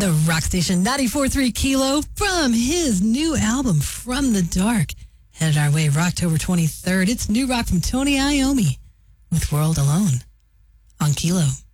The rock station 94.3 Kilo from his new album, From the Dark. Headed our way Rocktober 23rd. It's new rock from Tony Iommi with World Alone on Kilo.